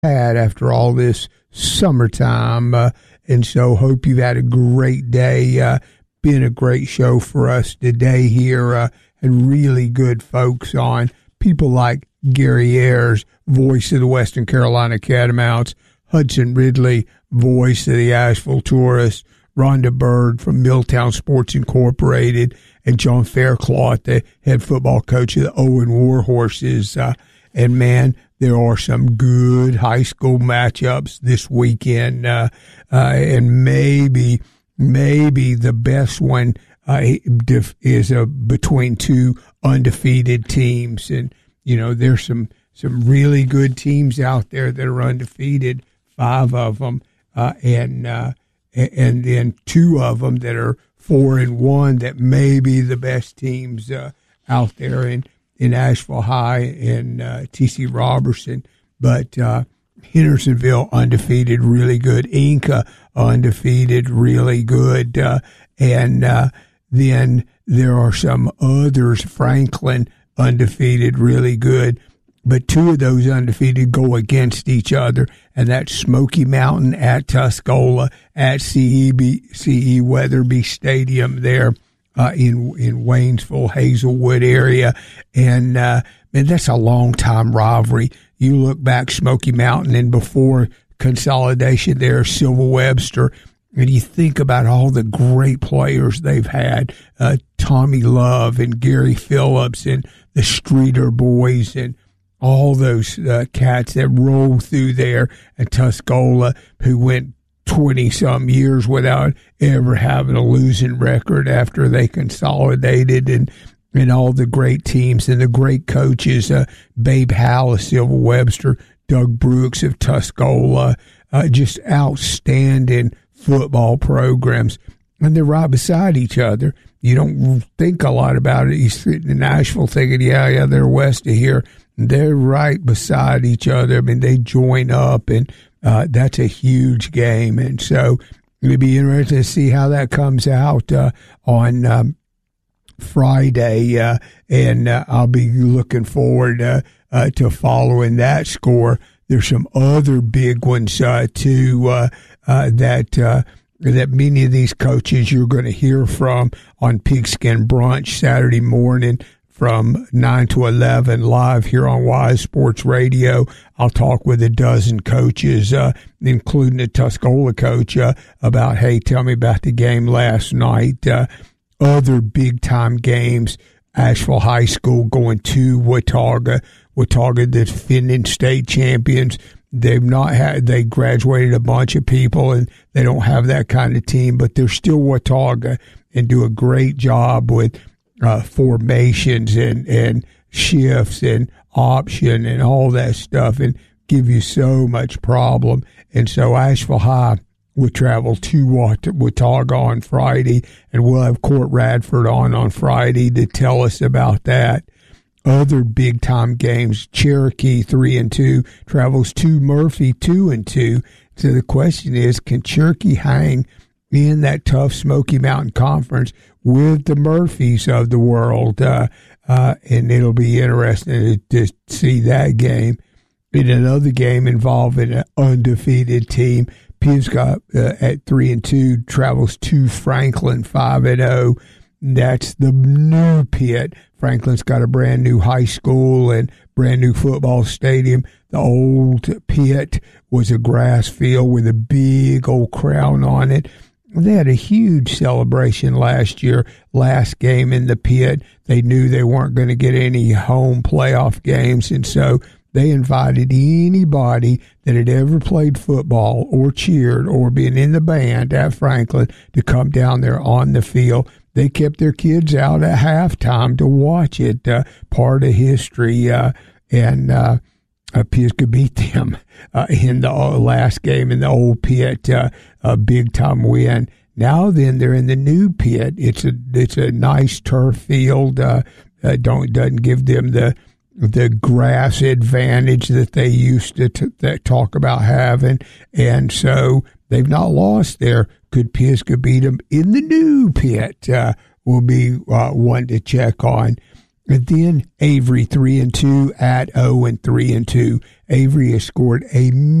had after all this summertime. And so hope you've had a great day. Been a great show for us today here. Had really good folks on. People like Gary Ayers, voice of the Western Carolina Catamounts, Hudson Ridley, voice of the Asheville Tourists, Rhonda Bird from Milltown Sports Incorporated, and John Faircloth, the head football coach of the Owen Warhorses. And, man, there are some good high school matchups this weekend, and maybe the best one is between two undefeated teams. And, you know, there's some really good teams out there that are undefeated, 5 of them, and then 2 of them that are 4-1 that may be the best teams out there in Asheville High and T.C. Robertson. But Hendersonville undefeated, really good. Inca undefeated, really good. And then there are some others, Franklin undefeated, really good. But 2 of those undefeated go against each other, and that's Smoky Mountain at Tuscola at CE Weatherby Stadium there in Waynesville, Hazelwood area. And man, that's a long-time rivalry. You look back, Smoky Mountain, and before consolidation there, Silver Webster, and you think about all the great players they've had, Tommy Love and Gary Phillips and the Streeter boys and all those cats that rolled through there at Tuscola, who went 20-some years without ever having a losing record after they consolidated, and all the great teams and the great coaches, Babe Howell of Silver Webster, Doug Brooks of Tuscola, just outstanding football programs. And they're right beside each other. You don't think a lot about it. You sit in Nashville thinking, yeah, they're west of here. They're right beside each other. I mean, they join up, and that's a huge game. And so it'll be interesting to see how that comes out on Friday. And I'll be looking forward to following that score. There's some other big ones, too, that many of these coaches you're going to hear from on Pigskin Brunch Saturday morning from 9 to 11 live here on Wise Sports Radio. I'll talk with a dozen coaches, including the Tuscola coach, about, hey, tell me about the game last night. Other big-time games, Asheville High School going to Watauga, the defending state champions. They graduated a bunch of people, and they don't have that kind of team, but they're still Watauga and do a great job with formations and shifts and option and all that stuff, and give you so much problem. And so Asheville High will travel to Watauga on Friday, and we'll have Court Radford on Friday to tell us about that. Other big-time games, Cherokee 3-2 travels to Murphy 2-2. So the question is, can Cherokee hang in that tough Smoky Mountain Conference with the Murphys of the world? And it'll be interesting to see that game. In another game involving an undefeated team, Pisgah at 3-2 travels to Franklin 5-0. That's the new Pitt. Franklin's got a brand new high school and brand new football stadium. The old Pitt was a grass field with a big old crown on it. They had a huge celebration last year, last game in the Pitt. They knew they weren't going to get any home playoff games, and so they invited anybody that had ever played football or cheered or been in the band at Franklin to come down there on the field. They kept their kids out at halftime to watch it, part of history, and Pisgah beat them in the last game in the old Pitt, a big-time win. Now then, they're in the new Pitt. It's a nice turf field. Doesn't give them the grass advantage that they used to talk about having, and so they've not lost there. Could Pisgah beat them in the new Pitt? Will be one to check on. And then Avery 3-2 at 0-3-2. Avery has scored a